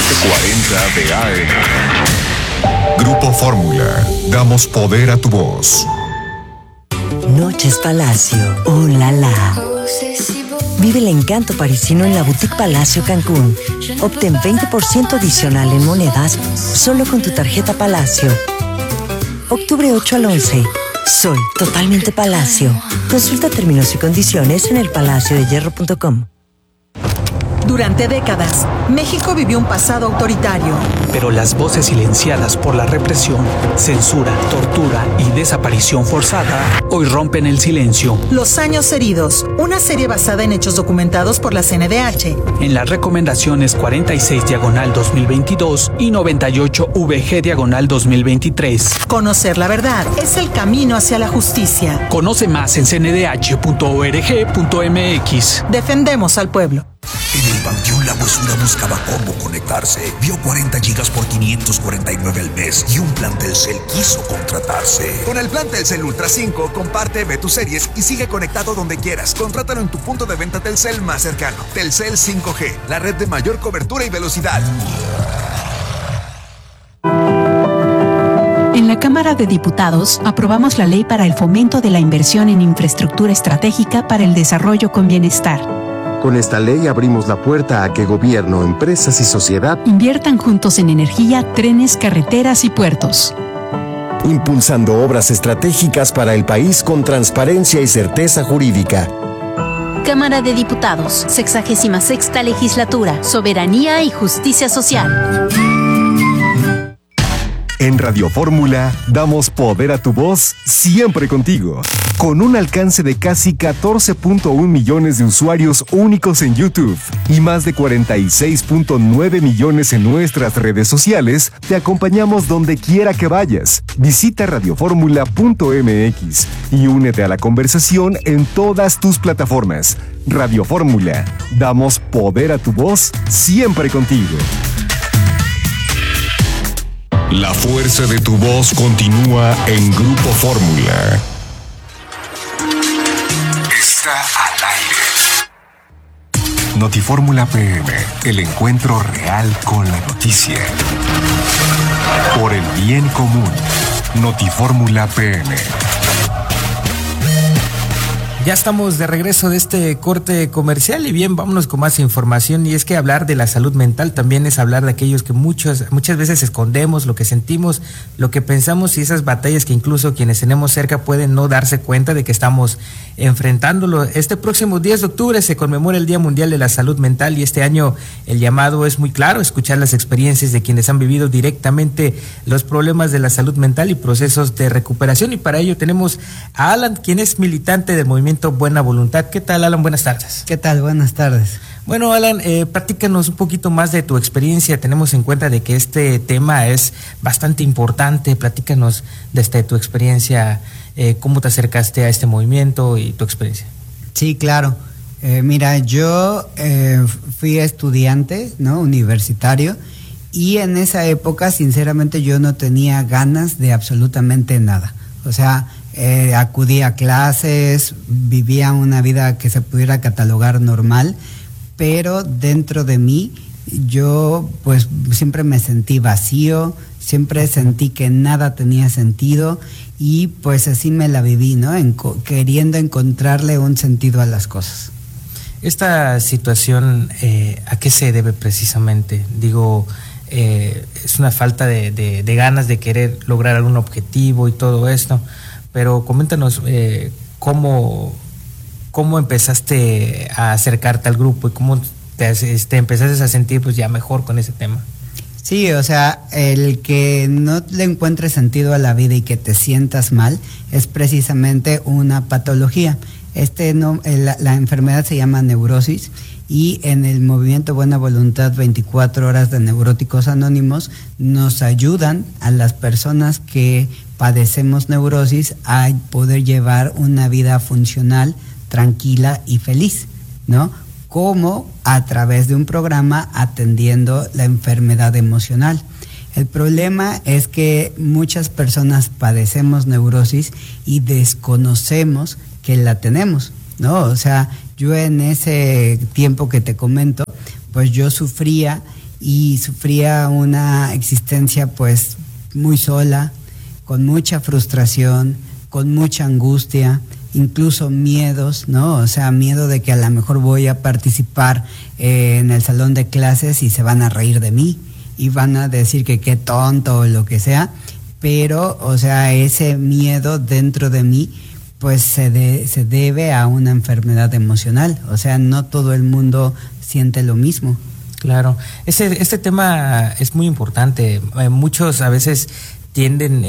740 de AM. Grupo Fórmula. Damos poder a tu voz. Noches Palacio. ¡Oh, la la! Vive el encanto parisino en la Boutique Palacio Cancún. Obtén 20% adicional en monedas solo con tu tarjeta Palacio. Octubre 8 al 11. Soy totalmente Palacio. Consulta términos y condiciones en elpalaciodehierro.com. Durante décadas, México vivió un pasado autoritario. Pero las voces silenciadas por la represión, censura, tortura y desaparición forzada hoy rompen el silencio. Los años heridos, una serie basada en hechos documentados por la CNDH. En las recomendaciones 46/2022 y 98/VG/2023. Conocer la verdad es el camino hacia la justicia. Conoce más en cndh.org.mx. Defendemos al pueblo. En el Panteón La Huesura buscaba cómo conectarse. Vio 40 gigas por 549 al mes y un plan Telcel quiso contratarse. Con el plan Telcel Ultra 5, comparte, ve tus series y sigue conectado donde quieras. Contrátalo en tu punto de venta Telcel más cercano. Telcel 5G, la red de mayor cobertura y velocidad. En la Cámara de Diputados aprobamos la ley para el fomento de la inversión en infraestructura estratégica para el desarrollo con bienestar. Con esta ley abrimos la puerta a que gobierno, empresas y sociedad inviertan juntos en energía, trenes, carreteras y puertos. Impulsando obras estratégicas para el país con transparencia y certeza jurídica. Cámara de Diputados, 66ª Legislatura, Soberanía y Justicia Social. En Radio Fórmula, damos poder a tu voz siempre contigo. Con un alcance de casi 14.1 millones de usuarios únicos en YouTube y más de 46.9 millones en nuestras redes sociales, te acompañamos donde quiera que vayas. Visita radioformula.mx y únete a la conversación en todas tus plataformas. Radio Fórmula, damos poder a tu voz siempre contigo. La fuerza de tu voz continúa en Grupo Fórmula. Está al aire. Notifórmula PM, el encuentro real con la noticia. Por el bien común. Notifórmula PM. Ya estamos de regreso de este corte comercial y bien, vámonos con más información. Y es que hablar de la salud mental también es hablar de aquellos que muchas veces escondemos, lo que sentimos, lo que pensamos y esas batallas que incluso quienes tenemos cerca pueden no darse cuenta de que estamos enfrentándolo. Este próximo 10 de octubre se conmemora el Día Mundial de la Salud Mental y este año el llamado es muy claro, escuchar las experiencias de quienes han vivido directamente los problemas de la salud mental y procesos de recuperación. Y para ello tenemos a Alan, quien es militante del movimiento Buena Voluntad. ¿Qué tal, Alan? Buenas tardes. ¿Qué tal? Buenas tardes. Bueno, Alan, platícanos un poquito más de tu experiencia. Tenemos en cuenta de que este tema es bastante importante. Platícanos desde tu experiencia, cómo te acercaste a este movimiento y tu experiencia. Sí, claro. Mira, yo fui estudiante, ¿no? Universitario, y en esa época, sinceramente, yo no tenía ganas de absolutamente nada. O sea, acudía a clases, vivía una vida que se pudiera catalogar normal, pero dentro de mí yo pues siempre me sentí vacío, siempre sentí que nada tenía sentido y pues así me la viví, ¿no? Queriendo encontrarle un sentido a las cosas. Esta situación, ¿a qué se debe precisamente? Digo, es una falta de ganas de querer lograr algún objetivo y todo esto. Pero coméntanos cómo empezaste a acercarte al grupo y cómo te empezaste a sentir pues ya mejor con ese tema. Sí, o sea, el que no le encuentres sentido a la vida y que te sientas mal es precisamente una patología. La enfermedad se llama neurosis y en el movimiento Buena Voluntad 24 horas de Neuróticos Anónimos nos ayudan a las personas que padecemos neurosis a poder llevar una vida funcional, tranquila y feliz, ¿no? Como a través de un programa atendiendo la enfermedad emocional. El problema es que muchas personas padecemos neurosis y desconocemos que la tenemos, ¿no? O sea, yo en ese tiempo que te comento, pues yo sufría y sufría una existencia pues muy sola, con mucha frustración, con mucha angustia, incluso miedos, ¿no? O sea, miedo de que a lo mejor voy a participar en el salón de clases y se van a reír de mí y van a decir que qué tonto o lo que sea, pero, o sea, ese miedo dentro de mí pues se debe a una enfermedad emocional, o sea, no todo el mundo siente lo mismo. Claro, este tema es muy importante. Muchos a veces tienden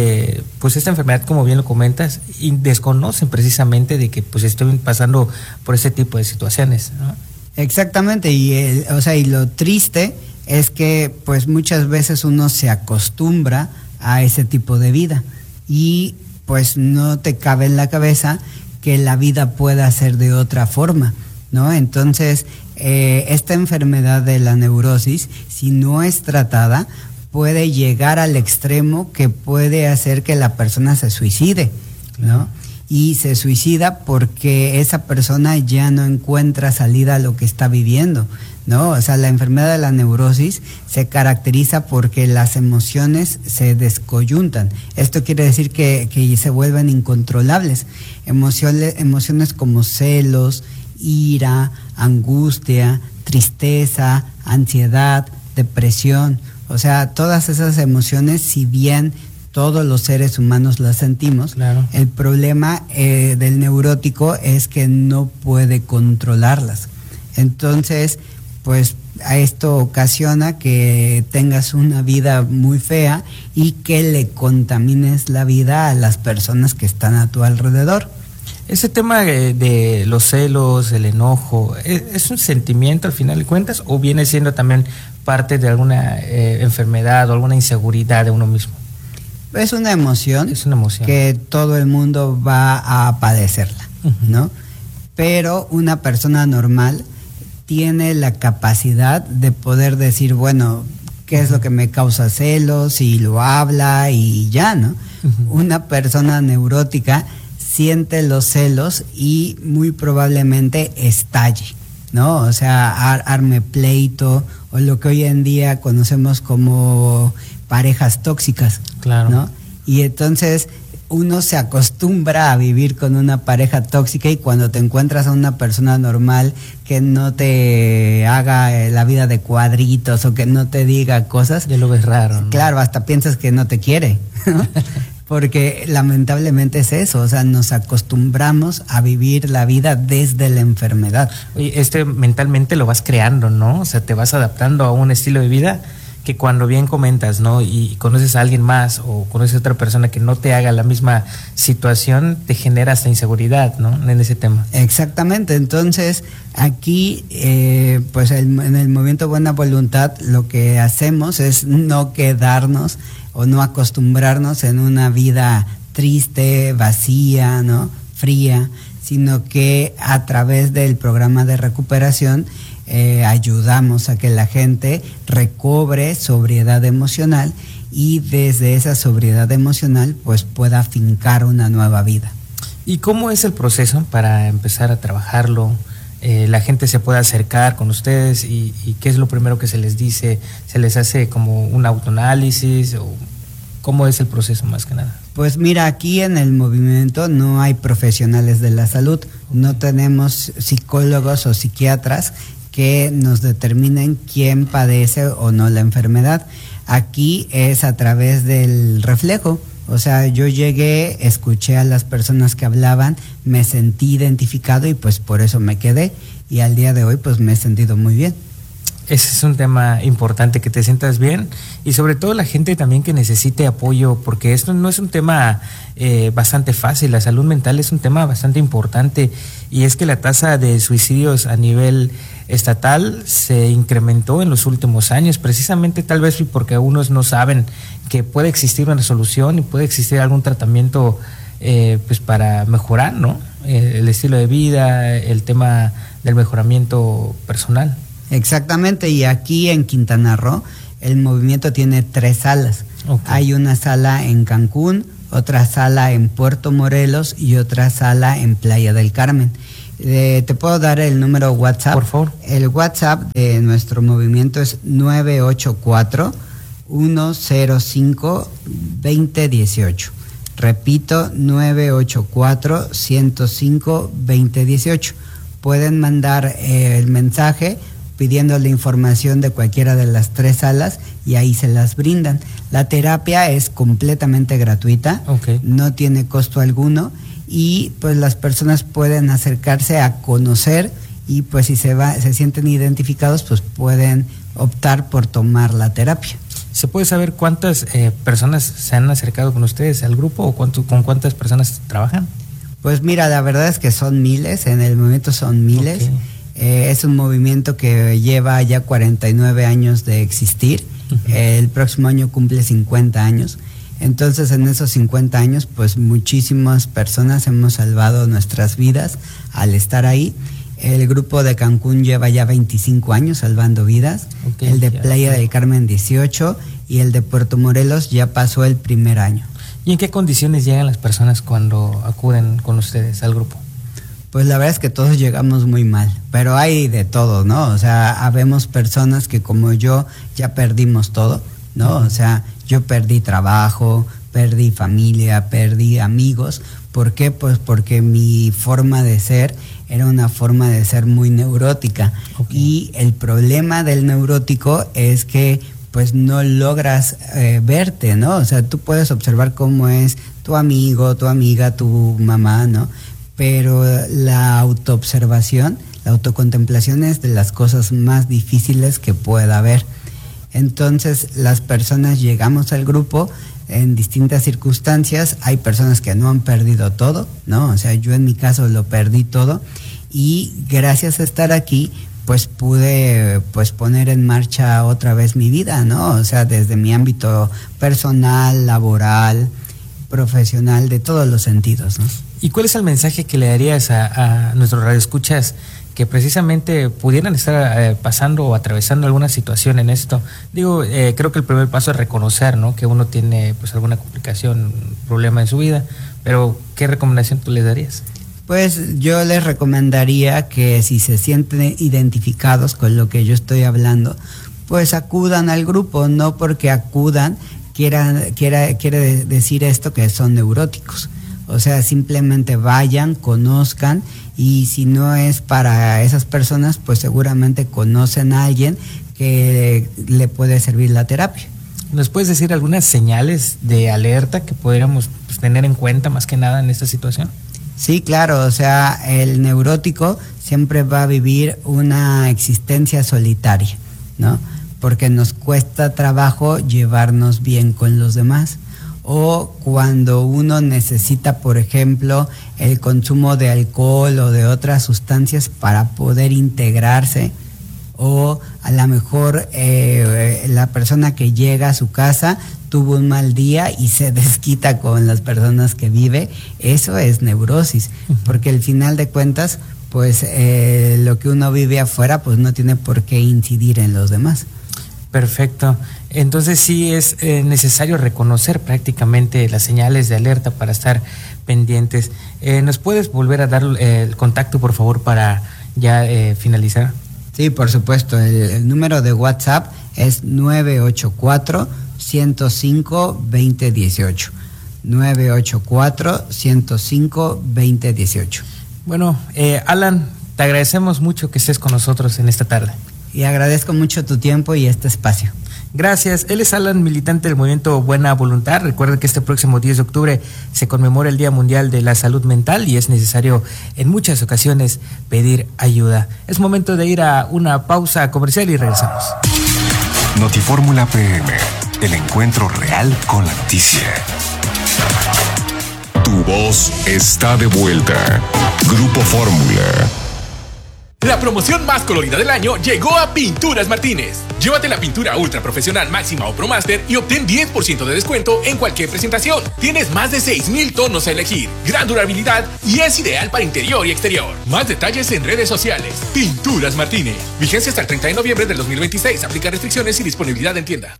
pues esta enfermedad, como bien lo comentas, y desconocen precisamente de que pues estoy pasando por ese tipo de situaciones, ¿no? Exactamente, y lo triste es que pues muchas veces uno se acostumbra a ese tipo de vida y pues no te cabe en la cabeza que la vida pueda ser de otra forma, ¿no? Entonces, esta enfermedad de la neurosis, si no es tratada, puede llegar al extremo que puede hacer que la persona se suicide, ¿no? Y se suicida porque esa persona ya no encuentra salida a lo que está viviendo, ¿no? O sea, la enfermedad de la neurosis se caracteriza porque las emociones se descoyuntan. Esto quiere decir que se vuelven incontrolables. Emociones como celos, ira, angustia, tristeza, ansiedad, depresión. O sea, todas esas emociones, si bien todos los seres humanos las sentimos, claro, el problema del neurótico es que no puede controlarlas. Entonces, pues a esto ocasiona que tengas una vida muy fea y que le contamines la vida a las personas que están a tu alrededor. Ese tema de los celos, el enojo, ¿es un sentimiento al final de cuentas o viene siendo también parte de alguna enfermedad o alguna inseguridad de uno mismo? Es una emoción que todo el mundo va a padecerla, ¿no? Pero una persona normal tiene la capacidad de poder decir, bueno, ¿qué es lo que me causa celos? Y lo habla y ya, ¿no? Una persona neurótica siente los celos y muy probablemente estalle, ¿no? O sea, arme pleito o lo que hoy en día conocemos como parejas tóxicas, claro, ¿no? Y entonces uno se acostumbra a vivir con una pareja tóxica y cuando te encuentras a una persona normal que no te haga la vida de cuadritos o que no te diga cosas, ya lo ves raro, ¿no? Claro, hasta piensas que no te quiere, ¿no? Porque lamentablemente es eso, o sea, nos acostumbramos a vivir la vida desde la enfermedad. Oye, mentalmente lo vas creando, ¿no? O sea, te vas adaptando a un estilo de vida que cuando bien comentas, ¿no? Y conoces a alguien más o conoces a otra persona que no te haga la misma situación, te genera esta inseguridad, ¿no? En ese tema. Exactamente, entonces aquí pues en el Movimiento Buena Voluntad lo que hacemos es no quedarnos o no acostumbrarnos en una vida triste, vacía, ¿no? Fría, sino que a través del programa de recuperación ayudamos a que la gente recobre sobriedad emocional y desde esa sobriedad emocional pues pueda fincar una nueva vida. ¿Y cómo es el proceso para empezar a trabajarlo? La gente se puede acercar con ustedes y ¿qué es lo primero que se les dice? ¿Se les hace como un autoanálisis o cómo es el proceso más que nada? Pues mira, aquí en el movimiento no hay profesionales de la salud, no tenemos psicólogos o psiquiatras que nos determinen quién padece o no la enfermedad. Aquí es a través del reflejo. O sea, yo llegué, escuché a las personas que hablaban, me sentí identificado y pues por eso me quedé. Y al día de hoy pues me he sentido muy bien. Ese es un tema importante, que te sientas bien y sobre todo la gente también que necesite apoyo, porque esto no es un tema bastante fácil. La salud mental es un tema bastante importante y es que la tasa de suicidios a nivel estatal se incrementó en los últimos años, precisamente tal vez porque algunos no saben que puede existir una solución y puede existir algún tratamiento pues para mejorar, ¿no? El estilo de vida, el tema del mejoramiento personal. Exactamente, y aquí en Quintana Roo el movimiento tiene 3 salas. Okay. Hay una sala en Cancún, otra sala en Puerto Morelos y otra sala en Playa del Carmen. Te puedo dar el número WhatsApp. Por favor. El WhatsApp de nuestro movimiento es 984-105-2018. Repito, 984-105-2018. Pueden mandar el mensaje pidiendo la información de cualquiera de las 3 salas y ahí se las brindan. La terapia es completamente gratuita, no tiene costo alguno y pues las personas pueden acercarse a conocer y pues si se sienten identificados pues pueden optar por tomar la terapia. ¿Se puede saber cuántas personas se han acercado con ustedes al grupo o con cuántas personas trabajan? Pues mira, la verdad es que son miles, en el movimiento son miles. Es un movimiento que lleva ya 49 años de existir. El próximo año cumple 50 años. Entonces, en esos 50 años, pues muchísimas personas hemos salvado nuestras vidas al estar ahí. El grupo de Cancún lleva ya 25 años salvando vidas. El de Playa del Carmen 18 y el de Puerto Morelos ya pasó el primer año. ¿Y en qué condiciones llegan las personas cuando acuden con ustedes al grupo? Pues la verdad es que todos llegamos muy mal, pero hay de todo, ¿no? O sea, habemos personas que como yo ya perdimos todo, ¿no? O sea, yo perdí trabajo, perdí familia, perdí amigos. ¿Por qué? Pues porque mi forma de ser era una forma de ser muy neurótica. Y el problema del neurótico es que pues no logras verte, ¿no? O sea, tú puedes observar cómo es tu amigo, tu amiga, tu mamá, ¿no? Pero la autoobservación, la autocontemplación es de las cosas más difíciles que pueda haber. Entonces, las personas llegamos al grupo en distintas circunstancias. Hay personas que no han perdido todo, ¿no? O sea, yo en mi caso lo perdí todo y gracias a estar aquí, pues pude pues poner en marcha otra vez mi vida, ¿no? O sea, desde mi ámbito personal, laboral, profesional, de todos los sentidos, ¿no? ¿Y cuál es el mensaje que le darías a nuestros radioescuchas que precisamente pudieran estar pasando o atravesando alguna situación en esto? Digo, creo que el primer paso es reconocer, ¿no?, que uno tiene pues alguna complicación, problema en su vida, pero ¿qué recomendación tú les darías? Pues yo les recomendaría que si se sienten identificados con lo que yo estoy hablando, pues acudan al grupo, no porque acudan quiere decir esto que son neuróticos. O sea, simplemente vayan, conozcan y si no es para esas personas, pues seguramente conocen a alguien que le puede servir la terapia. ¿Nos puedes decir algunas señales de alerta que podríamos pues, tener en cuenta más que nada en esta situación? Sí, claro, o sea, el neurótico siempre va a vivir una existencia solitaria, ¿no? Porque nos cuesta trabajo llevarnos bien con los demás. O cuando uno necesita, por ejemplo, el consumo de alcohol o de otras sustancias para poder integrarse, o a lo mejor la persona que llega a su casa tuvo un mal día y se desquita con las personas que vive, eso es neurosis, porque al final de cuentas, pues lo que uno vive afuera, pues no tiene por qué incidir en los demás. Perfecto. Entonces sí es necesario reconocer prácticamente las señales de alerta para estar pendientes. ¿Nos puedes volver a dar el contacto, por favor, para ya finalizar? Sí, por supuesto. El número de WhatsApp es 984-105-2018. 984-105-2018. Bueno, Alan, te agradecemos mucho que estés con nosotros en esta tarde. Y agradezco mucho tu tiempo y este espacio. Gracias. Él es Alan, militante del movimiento Buena Voluntad. Recuerden que este próximo 10 de octubre se conmemora el Día Mundial de la Salud Mental y es necesario en muchas ocasiones pedir ayuda. Es momento de ir a una pausa comercial y regresamos. Notifórmula PM, el encuentro real con la noticia. Tu voz está de vuelta. Grupo Fórmula. La promoción más colorida del año llegó a Pinturas Martínez. Llévate la pintura ultra profesional máxima o ProMaster y obtén 10% de descuento en cualquier presentación. Tienes más de 6,000 tonos a elegir, gran durabilidad y es ideal para interior y exterior. Más detalles en redes sociales. Pinturas Martínez. Vigencia hasta el 30 de noviembre del 2026. Aplica restricciones y disponibilidad en tienda.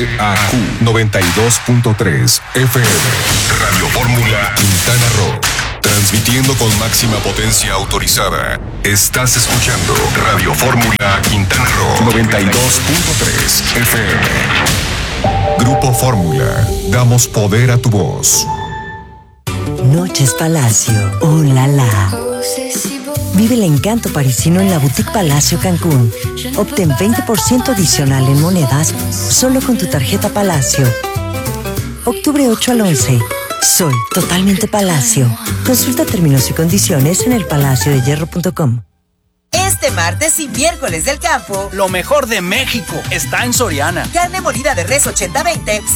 XHCAQ 92.3 FM. Radio Fórmula Quintana Roo. Transmitiendo con máxima potencia autorizada. Estás escuchando Radio Fórmula Quintana Roo 92.3 FM. Grupo Fórmula. Damos poder a tu voz. Noches Palacio. ¡Oh, la, la! Vive el encanto parisino en la Boutique Palacio Cancún. Obtén 20% adicional en monedas solo con tu tarjeta Palacio. Octubre 8 al 11. Soy totalmente Palacio. Consulta términos y condiciones en elpalaciodehierro.com. Este martes y miércoles del campo, lo mejor de México está en Soriana. Carne molida de res 80-20,